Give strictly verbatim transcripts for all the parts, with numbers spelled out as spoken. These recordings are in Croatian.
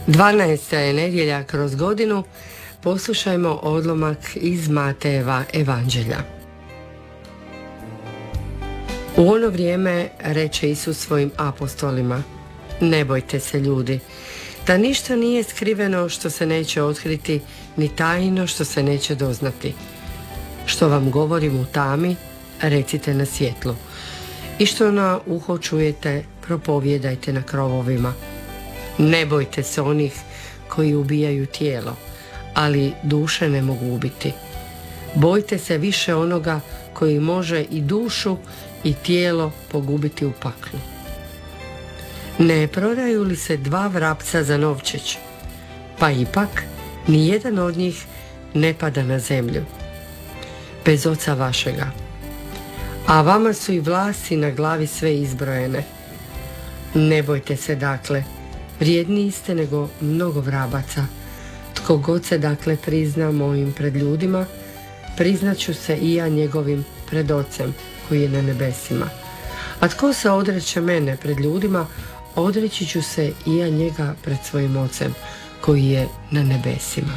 dvanaesta je nedjelja kroz godinu, poslušajmo odlomak iz Matejeva evanđelja. U ono vrijeme reče Isus svojim apostolima: ne bojte se, ljudi, da ništa nije skriveno što se neće otkriti, ni tajno što se neće doznati. Što vam govorim u tami, recite na svjetlu, i što na uho čujete, propovijedajte na krovovima. Ne bojte se onih koji ubijaju tijelo, ali duše ne mogu ubiti. Bojte se više onoga koji može i dušu i tijelo pogubiti u paklu. Ne prodaju li se dva vrapca za novčić? Pa ipak ni jedan od njih ne pada na zemlju bez oca vašega. A vama su i vlasti na glavi sve izbrojene. Ne bojte se dakle, vrijedniji ste nego mnogo vrabaca. Tko god se dakle prizna mojim pred ljudima, priznaću se i ja njegovim pred Ocem koji je na nebesima. A tko se odreće mene pred ljudima, odreći ću se i ja njega pred svojim Ocem koji je na nebesima.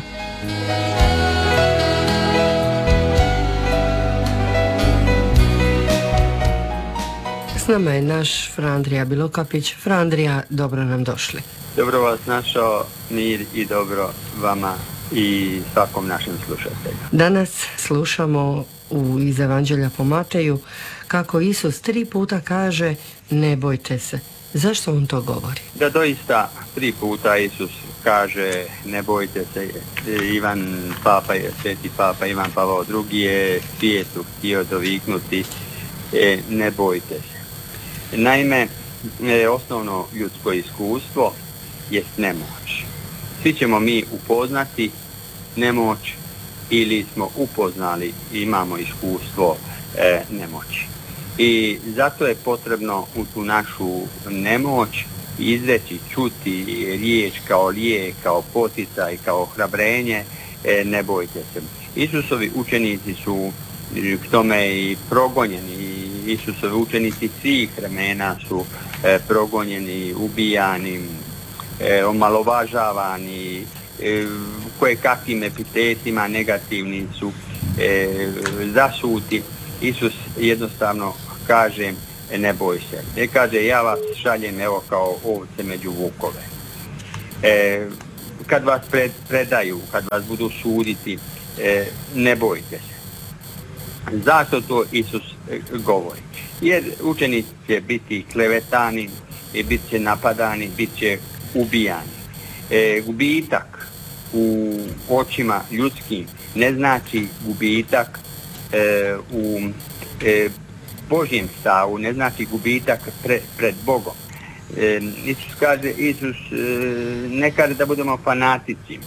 S nama je naš Fra Andrija Bilokapić. Fra Andrija, dobro nam došli. Dobro vas našao, mir i dobro vama i svakom našem slušatelju. Danas slušamo u iz Evanđelja po Mateju kako Isus tri puta kaže ne bojte se. Zašto on to govori? Da doista tri puta Isus kaže ne bojte se. Ivan Papa je, sveti Papa Ivan Pavao drugi je svijetu htio doviknuti e, ne bojte se. Naime, e, osnovno ljudsko iskustvo jest nemoć. Svi ćemo mi upoznati nemoć ili smo upoznali i imamo iskustvo e, nemoći. I zato je potrebno u tu našu nemoć izreći, čuti riječ kao lijek, kao poticaj, kao ohrabrenje, e, ne bojte se. Isusovi učenici su k tome i progonjeni. Isusovi učenici svih vremena su e, progonjeni, ubijani, e, omalovažavani, e, koje kakvim epitetima negativnim su e, zasuti. Isus jednostavno kaže ne boj se. E, kaže ja vas šaljem evo kao ovce među vukove. E, kad vas pred, predaju, kad vas budu suditi, e, ne bojte se. Zašto to Isus e, govori? Jer učenici će biti klevetani, i bit će napadani, bit će ubijani. E, gubitak u očima ljudskim ne znači gubitak e, u e, Božjem stavu, ne znači gubitak pre, pred Bogom. E, Isus kaže, Isus e, ne kaže da budemo fanatici,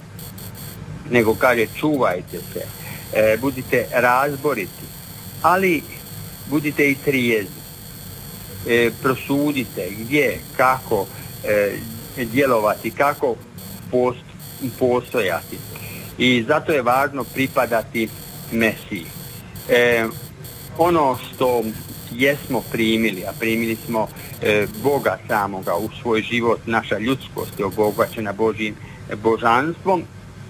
nego kaže čuvajte se, e, budite razboriti, ali budite i trijezni. E, prosudite gdje, kako e, djelovati, kako post, postojati. I zato je važno pripadati Mesiji. E, ono što jesmo primili, a primili smo e, Boga samoga u svoj život, naša ljudskost je obogaćena Božjim božanstvom,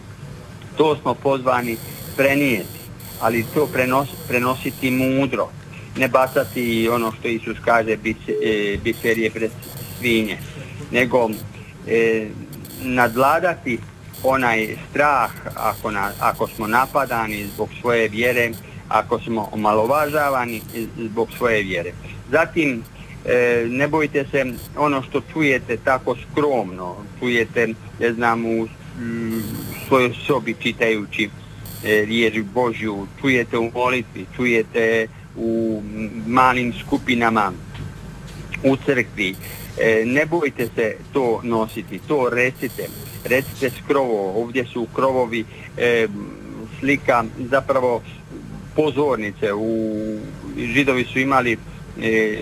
to smo pozvani prenijeti, ali to prenos, prenositi mudro, ne bacati ono što Isus kaže biserije pred svinje, nego e, nadvladati onaj strah ako, na, ako smo napadani zbog svoje vjere, ako smo omalovažavani zbog svoje vjere. Zatim, e, ne bojte se ono što čujete tako skromno, čujete, ne znam, u m, svojoj sobi čitajući e, riječ Božju, čujete u molitvi, čujete u malim skupinama, u crkvi. E, ne bojte se to nositi, to recite, recite s krovova. Ovdje su krovovi e, slika zapravo pozornice. U, Židovi su imali e,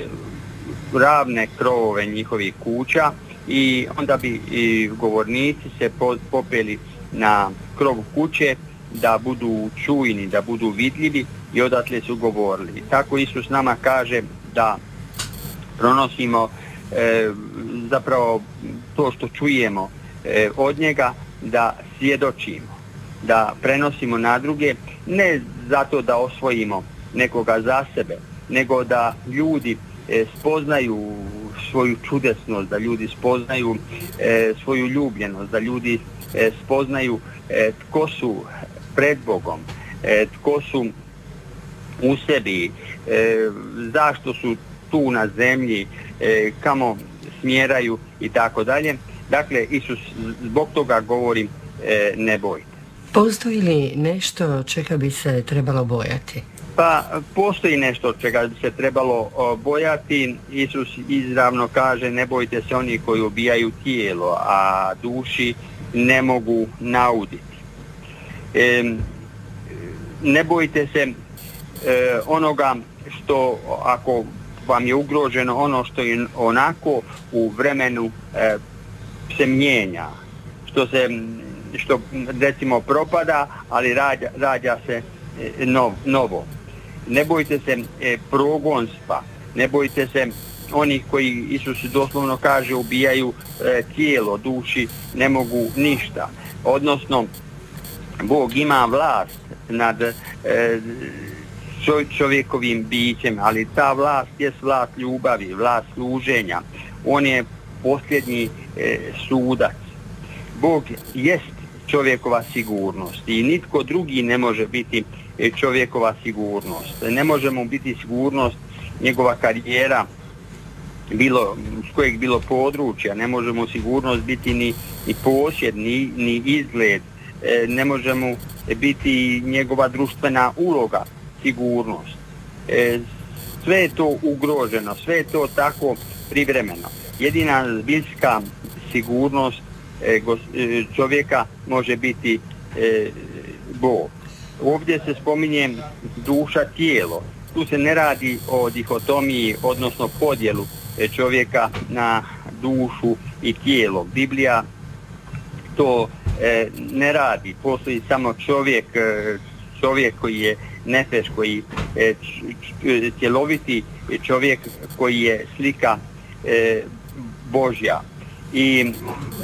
ravne krovove njihovih kuća i onda bi i govornici se po, popeli na krov kuće da budu čujni, da budu vidljivi i odatle su govorili. Tako Isus nama kaže da pronosimo e, zapravo to što čujemo e, od njega da svjedočimo, da prenosimo na druge, ne zato da osvojimo nekoga za sebe, nego da ljudi e, spoznaju svoju čudesnost, da ljudi spoznaju e, svoju ljubljenost, da ljudi e, spoznaju e, tko su pred Bogom, e, tko su u sebi, e, zašto su tu na zemlji, e, kamo smjeraju i tako dalje. Dakle, Isus zbog toga govori e, ne bojte. Postoji li nešto čega bi se trebalo bojati? Pa postoji nešto čega bi se trebalo bojati. Isus izravno kaže ne bojte se oni koji ubijaju tijelo, a duši ne mogu nauditi. E, ne bojte se e, onoga što ako vam je ugroženo, ono što je onako u vremenu e, se mijenja, što se što recimo propada, ali rađa, rađa se e, nov, novo. Ne bojte se e, progonstva, ne bojte se onih koji, Isus doslovno kaže, ubijaju e, tijelo, duši ne mogu ništa. Odnosno, Bog ima vlast nad e, čovjekovim bićem, ali ta vlast je vlast ljubavi, vlast služenja. On je posljednji e, sudac. Bog jest čovjekova sigurnost i nitko drugi ne može biti čovjekova sigurnost. Ne može mu biti sigurnost njegova karijera, bilo, s kojeg bilo područja, ne može mu sigurnost biti ni, ni posjed, ni, ni izgled, ne može mu biti njegova društvena uloga, sigurnost. Sve je to ugroženo, sve je to tako privremeno. Jedina zbiljska sigurnost čovjeka može biti Bog. Ovdje se spominje duša, tijelo. Tu se ne radi o dihotomiji, odnosno podjelu čovjeka na dušu i tijelo. Biblija to e, ne radi. Postoji samo čovjek, čovjek koji je nefeš, koji je cjeloviti čovjek koji je slika e, Božja. I e,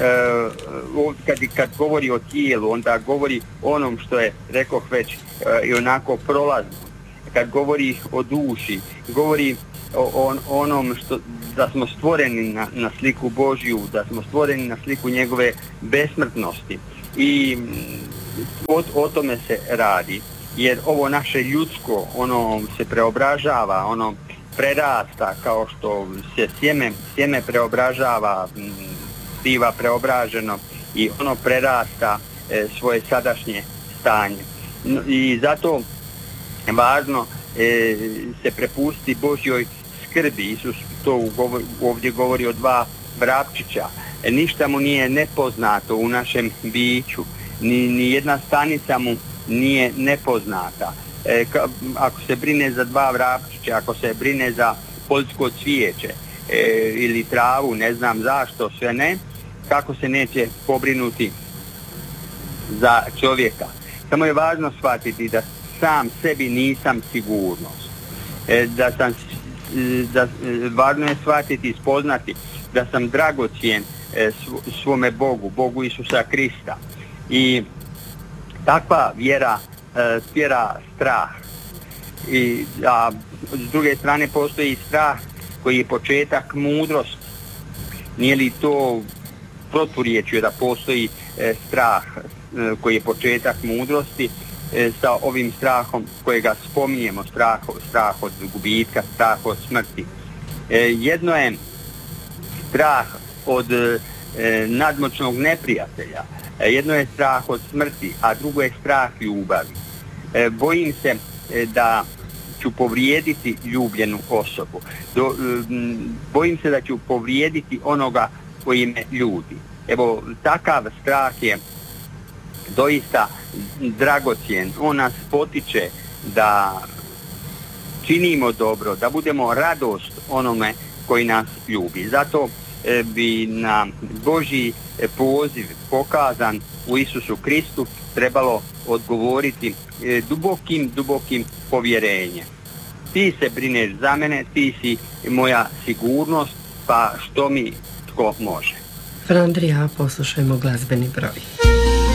kad, kad govori o tijelu, onda govori o onom što je, rekoh već, e, i onako prolazno. Kad govori o duši, govori o, o onom što, da smo stvoreni na, na sliku Božju, da smo stvoreni na sliku njegove besmrtnosti. I o, o tome se radi, jer ovo naše ljudsko, ono se preobražava, ono prerasta kao što se sjeme, sjeme preobražava, biva preobraženo i ono prerasta e, svoje sadašnje stanje. No, i zato je važno e, se prepustiti Božjoj skrbi. Isus to govori, ovdje govori o dva vrapčića. E, ništa mu nije nepoznato u našem biću. Ni, ni jedna stanica mu nije nepoznata. E, ka, ako se brine za dva vrapčića, ako se brine za poljsko cvijeće e, ili travu, ne znam zašto, sve ne, kako se neće pobrinuti za čovjeka. Samo je važno shvatiti da sam sebi nisam sigurnost. E, da sam, da, važno je shvatiti i spoznati da sam dragocjen e, svome Bogu, Bogu Isusa Krista. I takva vjera e, stjera strah. I, a s druge strane postoji strah koji je početak mudrosti. Nije li to proturječje da postoji e, strah e, koji je početak mudrosti e, sa ovim strahom kojega spominjemo, strah, strah od gubitka, strah od smrti. E, jedno je strah od e, nadmoćnog neprijatelja, e, jedno je strah od smrti, a drugo je strah ljubavi. E, bojim se e, da ću povrijediti ljubljenu osobu. Do, m, bojim se da ću povrijediti onoga koji me ljudi. Evo, takav strah je doista dragocjen. On nas potiče da činimo dobro, da budemo radost onome koji nas ljubi. Zato e, bi na Božji poziv pokazan u Isusu Kristu trebalo odgovoriti e, dubokim, dubokim povjerenjem. Ti se brineš za mene, ti si moja sigurnost, pa što mi tko može. Frandrija, poslušajmo glazbeni broj.